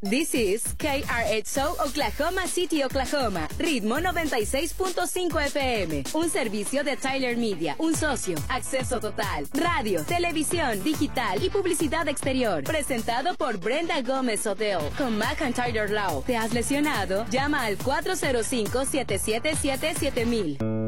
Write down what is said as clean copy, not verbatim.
This is KRXO Oklahoma City, Oklahoma. Ritmo 96.5 FM. Un servicio de Tyler Media. Un socio. Acceso total. Radio, televisión, digital y publicidad exterior. Presentado por Brenda Gómez Hotel. Con McIntyre Law. ¿Te has lesionado? Llama al 405-777-7000.